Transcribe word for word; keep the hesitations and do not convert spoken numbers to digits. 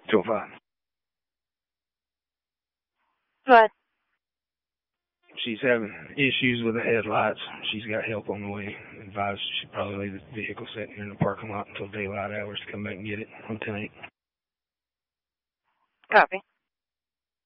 two oh five. What? She's having issues with the headlights. She's got help on the way. Advised she should probably leave the vehicle sitting here in the parking lot until daylight hours to come back and get it on ten eight. Copy.